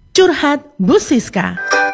Curhat Bu Siska.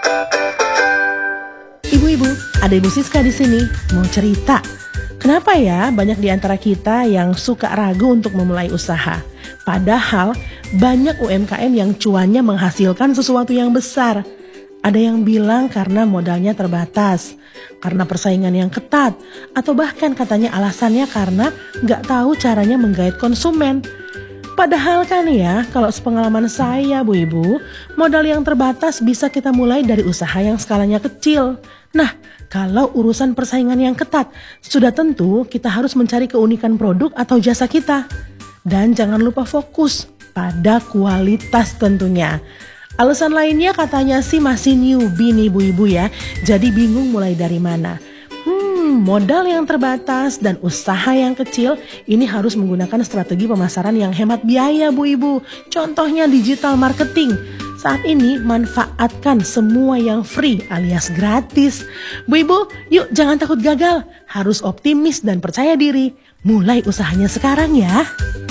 Ibu-ibu, ada Ibu Siska di sini mau cerita. Kenapa ya banyak di antara kita yang suka ragu untuk memulai usaha? Padahal banyak UMKM yang cuannya menghasilkan sesuatu yang besar. Ada yang bilang karena modalnya terbatas, karena persaingan yang ketat, atau bahkan katanya alasannya karena nggak tahu caranya menggait konsumen. Padahal kan ya, kalau sepengalaman saya Bu Ibu, modal yang terbatas bisa kita mulai dari usaha yang skalanya kecil. Nah, kalau urusan persaingan yang ketat, sudah tentu kita harus mencari keunikan produk atau jasa kita. Dan jangan lupa fokus pada kualitas tentunya. Alasan lainnya katanya sih masih newbie nih Bu Ibu ya, jadi bingung mulai dari mana. Modal yang terbatas dan usaha yang kecil ini harus menggunakan strategi pemasaran yang hemat biaya Bu Ibu. Contohnya digital marketing. Saat ini manfaatkan semua yang free alias gratis. Bu Ibu, yuk jangan takut gagal. Harus optimis dan percaya diri. Mulai usahanya sekarang ya.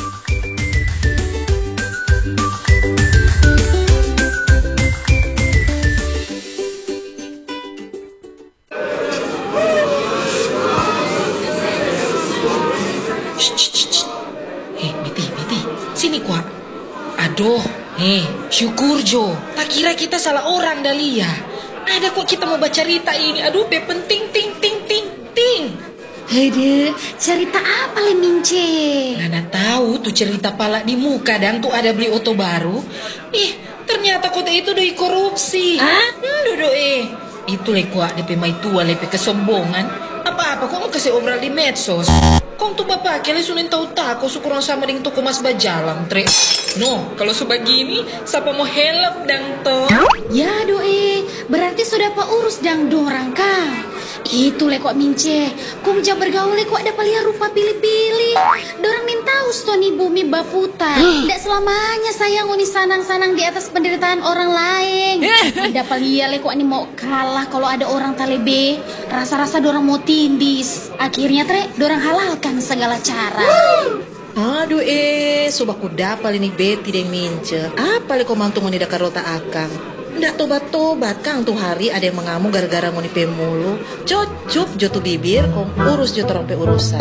Beti, sini kuat. Aduh, syukur Jo. Tak kira kita salah orang Dahlia. Ada kok kita mau baca cerita ini. Aduh, penting, ting. Hei deh, cerita apa le Mince? Nana tahu tuh cerita pala di muka dan tuh ada beli oto baru. Ternyata kota itu doi korupsi. Itu le kuat DP mai tua lepe kesombongan. Apa-apa kok mau kasih obral di medsos. Kong tuh bapak kalian sunin tahu tak kau syukuran sama dengan toko mas bajalang tre. No, kalau sebagini siapa mau help dang to? Ya doe, berarti sudah pak urus dang dorang kang. Itu le kok Mince, kong jam bergaul le kok ada palia rupa pilih-pilih. Dorang minta ustoni bumi baputa. Tidak selamanya saya ngoni sanang-sanang di atas penderitaan orang lain. Ada palia le kok ini mau kalah kalau ada orang talebe. Rasa-rasa dorang mau tindis. Akhirnya tre, dorang halalkan segala cara. Aduh sobaku dapal ini Beti deh Mince. Apa le kau mantung ngoni dakar rota akang? Ndak tobat-tobat kang tuh hari ada yang mengamuk gara-gara ngoni pemulu. Cucup jotu bibir kong urus jotu rompe urusan.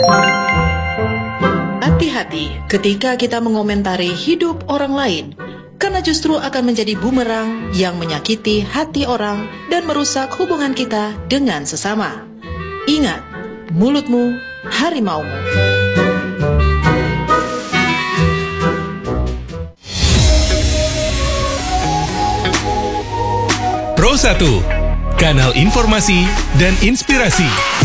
Hati-hati ketika kita mengomentari hidup orang lain, karena justru akan menjadi bumerang yang menyakiti hati orang dan merusak hubungan kita dengan sesama. Ingat, mulutmu harimaumu. Pro 1, kanal informasi dan inspirasi.